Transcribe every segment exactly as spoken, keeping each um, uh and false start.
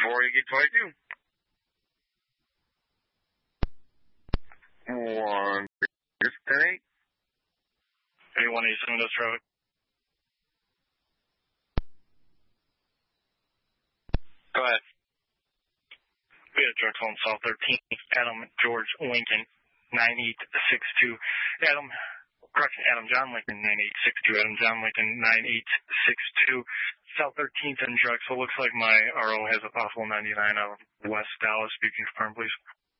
Before you get twenty-two. One, just eight. eighty-one eighty-seven, does traffic. Go ahead. We had a direct phone South thirteen, Adam George Lincoln, nine eight six two. Adam, correction, Adam John Lincoln, nine eight six two. Adam John Lincoln, nine eight six two. South thirteenth and Drexel. Looks like my R O has a possible ninety-nine out of West Dallas. You can confirm, please.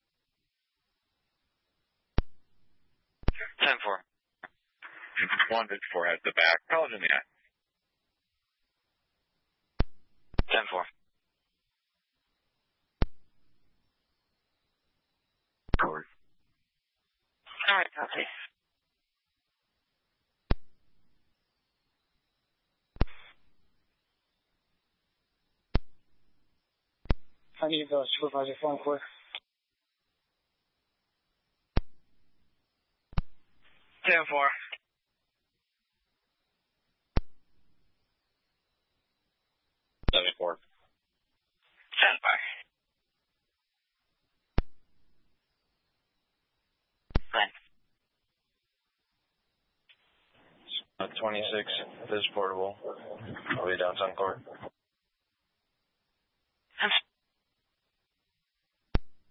ten four. one fifty-four has the back. College in the eye. ten four. Court. All right, copy. I need those supervisor phone quick. ten four. seven four. ten five. twenty-six, this is portable. I'll be downtown court.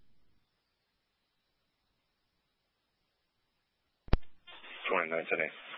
twenty-nine today.